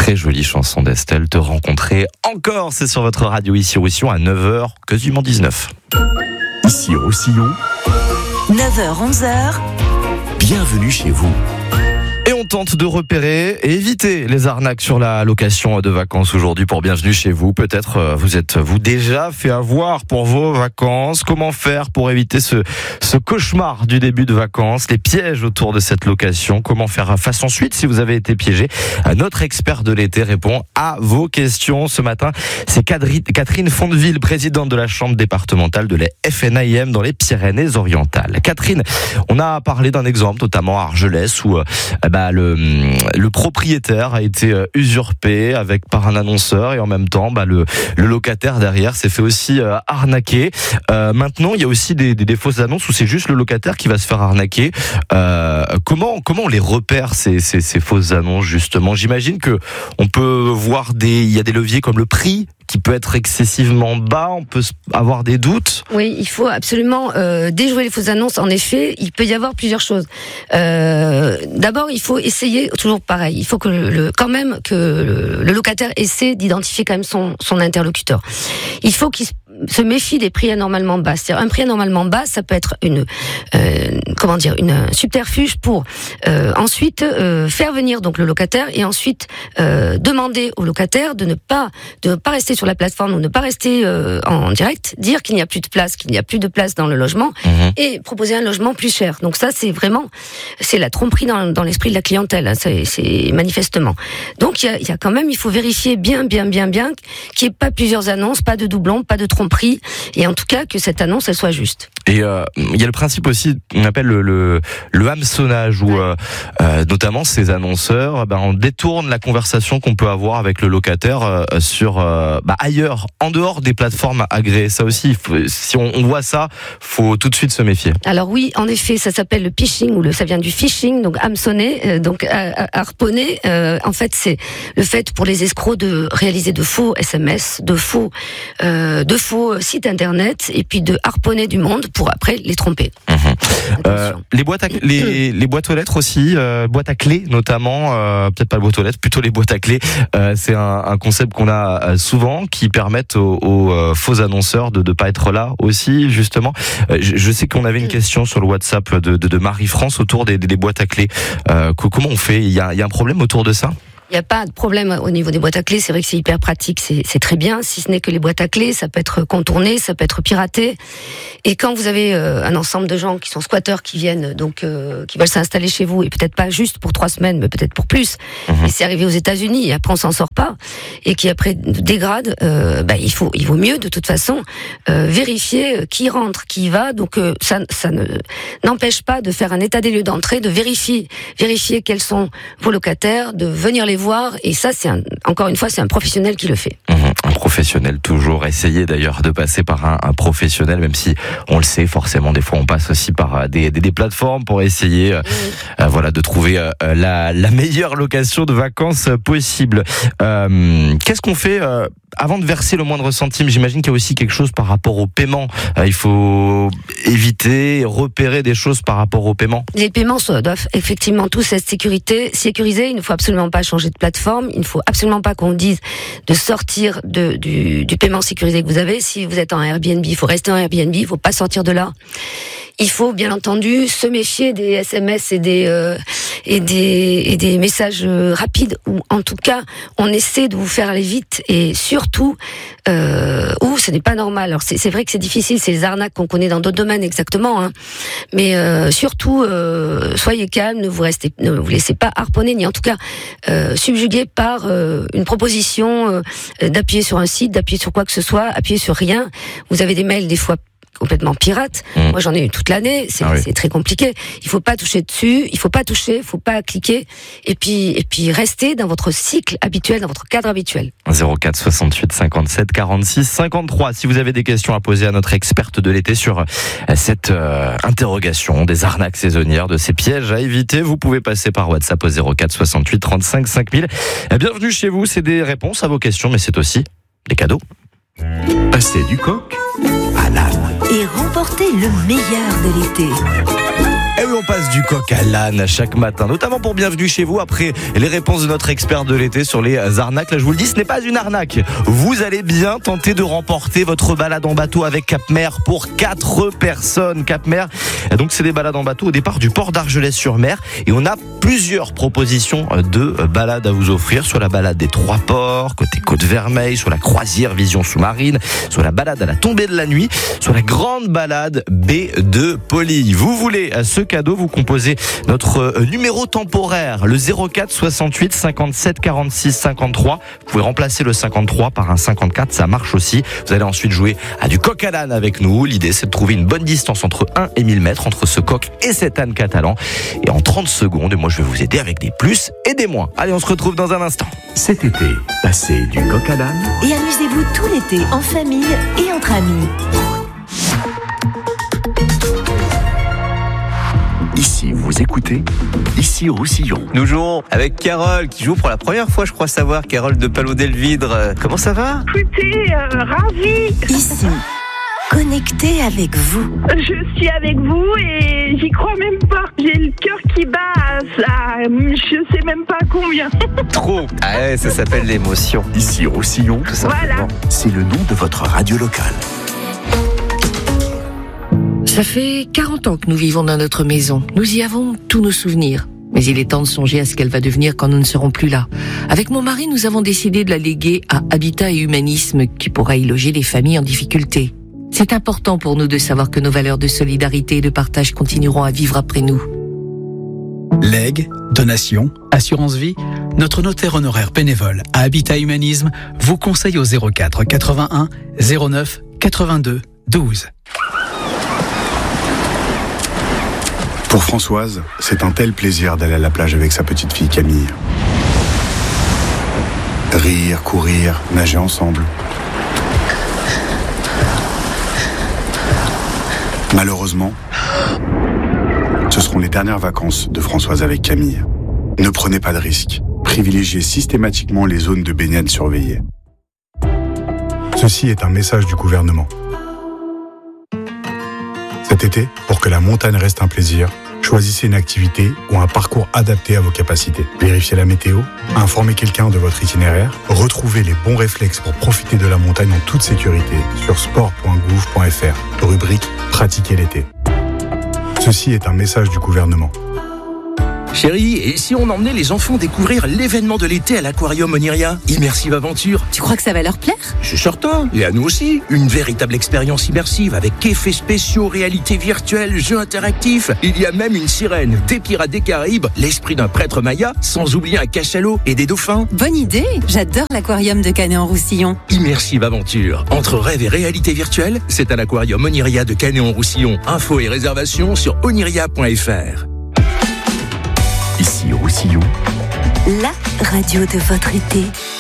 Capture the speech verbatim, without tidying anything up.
très jolie chanson d'Estelle, Te rencontrer encore. C'est sur votre radio ici au Roussillon à neuf heures, quasiment dix-neuf. Ici au Roussillon, neuf heures onze heures. Bienvenue chez vous. Et on tente de repérer et éviter les arnaques sur la location de vacances aujourd'hui pour Bienvenue chez vous. Peut-être vous êtes-vous déjà fait avoir pour vos vacances. Comment faire pour éviter ce, ce cauchemar du début de vacances, les pièges autour de cette location? Comment faire face ensuite si vous avez été piégé? Notre expert de l'été répond à vos questions ce matin. C'est Catherine Fondeville, présidente de la chambre départementale de la F N A I M dans les Pyrénées-Orientales. Catherine, on a parlé d'un exemple, notamment à Argelès, où bah, Le, le propriétaire a été usurpé avec par un annonceur et en même temps bah, le, le locataire derrière s'est fait aussi euh, arnaquer. Euh, maintenant il y a aussi des, des, des fausses annonces où c'est juste le locataire qui va se faire arnaquer. Euh, comment, comment on les repère ces, ces, ces fausses annonces justement? J'imagine que on peut voir des, il y a des leviers comme le prix qui peut être excessivement bas, on peut avoir des doutes. Oui, il faut absolument euh, déjouer les fausses annonces. En effet, il peut y avoir plusieurs choses. Euh, d'abord, il faut essayer, toujours pareil, il faut que le, le, quand même que le, le locataire essaie d'identifier quand même son, son interlocuteur. Il faut qu'il se méfie des prix anormalement bas. C'est-à-dire, un prix anormalement bas, ça peut être une, euh, comment dire, une un subterfuge pour euh, ensuite euh, faire venir donc le locataire et ensuite euh, demander au locataire de ne pas de ne pas rester sur la plateforme ou ne pas rester euh, en direct, dire qu'il n'y a plus de place, qu'il n'y a plus de place dans le logement mmh. et proposer un logement plus cher. Donc ça, c'est vraiment, c'est la tromperie dans, dans l'esprit de la clientèle, hein, c'est, c'est manifestement. Donc il y a, il y a quand même, il faut vérifier bien, bien, bien, bien qu'il n'y ait pas plusieurs annonces, pas de doublons, pas de tromperie, et en tout cas que cette annonce, elle soit juste. Et euh, il y a le principe aussi, on appelle le, le, le hameçonnage, où ouais. euh, notamment ces annonceurs, ben, on détourne la conversation qu'on peut avoir avec le locataire euh, sur euh, bah, ailleurs, en dehors des plateformes agréées. Ça aussi, faut, si on, on voit ça, faut tout de suite se méfier. Alors oui, en effet, ça s'appelle le phishing, ou le, ça vient du phishing, donc hameçonner, euh, donc harponner. Euh, en fait, c'est le fait pour les escrocs de réaliser de faux S M S, de faux, euh, de faux sites internet, et puis de harponner du monde pour après les tromper. Mmh. Euh, les boîtes, à, les, les boîtes aux lettres aussi, euh, boîtes à clés notamment, euh, peut-être pas les boîtes aux lettres, plutôt les boîtes à clés. Euh, c'est un, un concept qu'on a souvent, qui permettent aux, aux euh, faux annonceurs de ne pas être là aussi, justement. Euh, je, je sais qu'on avait une question sur le WhatsApp de, de, de Marie-France autour des, des boîtes à clés. Euh, comment on fait? Il y a, il y a un problème autour de ça? Il n'y a pas de problème au niveau des boîtes à clés. C'est vrai que c'est hyper pratique, c'est, c'est très bien. Si ce n'est que les boîtes à clés, ça peut être contourné, ça peut être piraté. Et quand vous avez euh, un ensemble de gens qui sont squatteurs, qui viennent, donc euh, qui veulent s'installer chez vous, et peut-être pas juste pour trois semaines, mais peut-être pour plus. Mmh. Et c'est arrivé aux États-Unis, et après on s'en sort pas, et qui après dégrade. Euh, bah, il faut, il vaut mieux de toute façon euh, vérifier qui rentre, qui va. Donc euh, ça, ça ne n'empêche pas de faire un état des lieux d'entrée, de vérifier, vérifier quels sont vos locataires, de venir les voir, et ça c'est un, encore une fois c'est un professionnel qui le fait. Mmh, un professionnel, toujours essayez d'ailleurs de passer par un, un professionnel, même si on le sait forcément des fois on passe aussi par des, des, des plateformes pour essayer mmh. euh, voilà, de trouver euh, la, la meilleure location de vacances possible. Euh, qu'est-ce qu'on fait euh, avant de verser le moindre centime? J'imagine qu'il y a aussi quelque chose par rapport au paiement. Euh, il faut éviter, repérer des choses par rapport au paiement. Les paiements doivent effectivement tous être sécurité, sécurisés. Il ne faut absolument pas changer de plateforme. Il ne faut absolument pas qu'on dise de sortir de, du, du paiement sécurisé que vous avez. Si vous êtes en Airbnb, il faut rester en Airbnb. Il ne faut pas sortir de là. Il faut bien entendu se méfier des S M S et des euh, et des et des messages rapides, où en tout cas on essaie de vous faire aller vite, et surtout euh, où ce n'est pas normal. Alors c'est, c'est vrai que c'est difficile, c'est les arnaques qu'on connaît dans d'autres domaines exactement, hein. Mais euh, surtout euh, soyez calme, ne vous restez, ne vous laissez pas harponner, ni en tout cas euh, subjuguer par euh, une proposition euh, d'appuyer sur un site, d'appuyer sur quoi que ce soit, appuyer sur rien. Vous avez des mails des fois complètement pirate. Mmh. Moi, j'en ai eu toute l'année. C'est, ah oui. c'est très compliqué. Il faut pas toucher dessus. Il faut pas toucher. Il faut pas cliquer. Et puis, et puis, rester dans votre cycle habituel, dans votre cadre habituel. zéro quatre soixante-huit cinquante-sept quarante-six cinquante-trois. Si vous avez des questions à poser à notre experte de l'été sur cette euh, interrogation des arnaques saisonnières, de ces pièges à éviter, vous pouvez passer par WhatsApp au zéro quatre soixante-huit trente-cinq cinq mille. Bienvenue chez vous. C'est des réponses à vos questions, mais c'est aussi des cadeaux. Passer du coq à l'âne. Et remporter le meilleur de l'été. Et oui, on passe du du coq à l'âne chaque matin, notamment pour Bienvenue chez vous, après les réponses de notre expert de l'été sur les arnaques. Là, je vous le dis, ce n'est pas une arnaque. Vous allez bien tenter de remporter votre balade en bateau avec Cap-Mer pour quatre personnes. Cap-Mer, donc c'est des balades en bateau au départ du port d'Argelès-sur-Mer, et on a plusieurs propositions de balades à vous offrir, sur la balade des Trois Ports, côté Côte-Vermeille, sur la croisière Vision sous-marine, sur la balade à la tombée de la nuit, sur la grande balade baie de Poly. Vous voulez ce cadeau, vous composez notre numéro temporaire, le zéro quatre soixante-huit cinquante-sept quarante-six cinquante-trois. Vous pouvez remplacer le cinquante-trois par un cinquante-quatre, ça marche aussi. Vous allez ensuite jouer à du coq à l'âne avec nous. L'idée, c'est de trouver une bonne distance entre un et mille mètres, entre ce coq et cet âne catalan. Et en trente secondes, moi je vais vous aider avec des plus et des moins. Allez, on se retrouve dans un instant. Cet été, passez du coq à l'âne Et amusez-vous tout l'été en famille et entre amis. Ici, vous écoutez, ici Roussillon. Nous jouons avec Carole qui joue pour la première fois, je crois savoir, Carole de Palot-Delvidre. Euh, Comment ça va? Écoutez, euh, ravi. Ici, connecté avec vous. Je suis avec vous et j'y crois même pas. J'ai le cœur qui bat à ça, je sais même pas combien. Trop. Ah ouais, ça s'appelle l'émotion. Ici Roussillon, Tout simplement. Voilà. c'est le nom de votre radio locale. Ça fait quarante ans que nous vivons dans notre maison. Nous y avons tous nos souvenirs. Mais il est temps de songer à ce qu'elle va devenir quand nous ne serons plus là. Avec mon mari, nous avons décidé de la léguer à Habitat et Humanisme, qui pourra y loger les familles en difficulté. C'est important pour nous de savoir que nos valeurs de solidarité et de partage continueront à vivre après nous. Legs, donations, assurance vie, notre notaire honoraire bénévole à Habitat Humanisme vous conseille au zéro quatre quatre-vingt-un zéro neuf quatre-vingt-deux douze. Pour Françoise, c'est un tel plaisir d'aller à la plage avec sa petite fille Camille. Rire, courir, nager ensemble. Malheureusement, ce seront les dernières vacances de Françoise avec Camille. Ne prenez pas de risques. Privilégiez systématiquement les zones de baignade surveillées. Ceci est un message du gouvernement. Cet été, pour que la montagne reste un plaisir, choisissez une activité ou un parcours adapté à vos capacités. Vérifiez la météo, informez quelqu'un de votre itinéraire, retrouvez les bons réflexes pour profiter de la montagne en toute sécurité sur sport point gouv point f r, rubrique « Pratiquer l'été ». Ceci est un message du gouvernement. Chérie, et si on emmenait les enfants découvrir l'événement de l'été à l'Aquarium Oniria, Immersive Aventure? Tu crois que ça va leur plaire? C'est certain, et à nous aussi. Une véritable expérience immersive avec effets spéciaux, réalité virtuelle, jeux interactifs. Il y a même une sirène, des pirates des Caraïbes, l'esprit d'un prêtre maya, sans oublier un cachalot et des dauphins. Bonne idée, j'adore l'aquarium de Canet-en-Roussillon. Immersive Aventure. Entre rêve et réalité virtuelle, c'est à l'Aquarium Oniria de Canet-en-Roussillon. Infos et réservations sur oniria point f r. Ici Roussillon, La radio de votre été.